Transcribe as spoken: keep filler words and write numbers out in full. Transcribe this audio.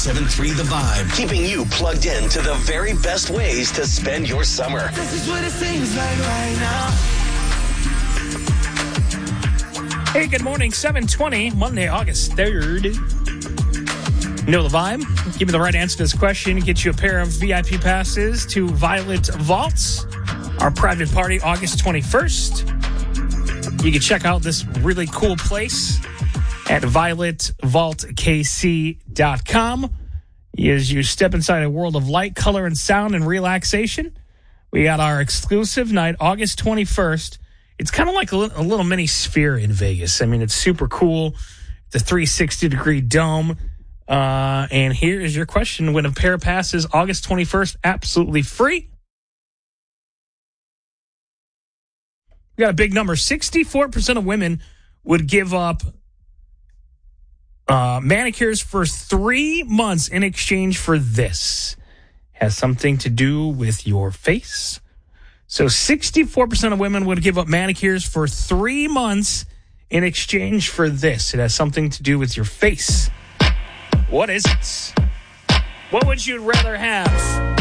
seven three The Vibe, keeping you plugged in to the very best ways to spend your summer. This is what it seems like right now. Hey, good morning. seven twenty, Monday, August third. Know the vibe? Give me the right answer to this question. Get you a pair of V I P passes to Violet Vaults, our private party, August twenty-first. You can check out this really cool place at violet vault k c dot com. As you step inside a world of light, color, and sound and relaxation, we got our exclusive night, August twenty-first. It's kind of like a little, a little mini sphere in Vegas. I mean, it's super cool. The three hundred sixty degree dome. Uh, and here is your question. When a pair passes August twenty-first, absolutely free. We got a big number. sixty-four percent of women would give up uh, manicures for three months in exchange for this. Has something to do with your face. So sixty-four percent of women would give up manicures for three months in exchange for this. It has something to do with your face. What is it? What would you rather have?